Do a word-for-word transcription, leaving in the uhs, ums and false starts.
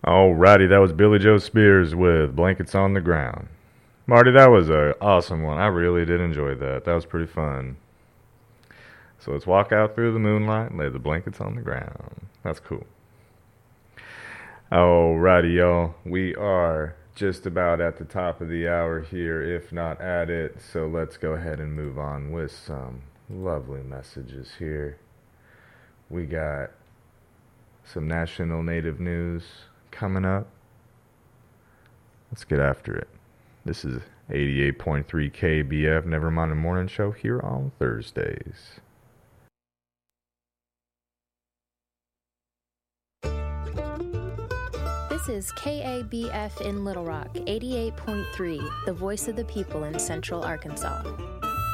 Alrighty, that was Billy Joe Spears with Blankets on the Ground. Marty, that was a awesome one. I really did enjoy that. That was pretty fun. So let's walk out through the moonlight and lay the blankets on the ground. That's cool. Alrighty, y'all. We are just about at the top of the hour here, if not at it. So let's go ahead and move on with some lovely messages here. We got some national native news coming up. Let's get after it. This is eighty-eight point three K B F Nevermind the Morning Show here on Thursdays. This is K A B F in Little Rock, eighty-eight point three, the voice of the people in Central Arkansas.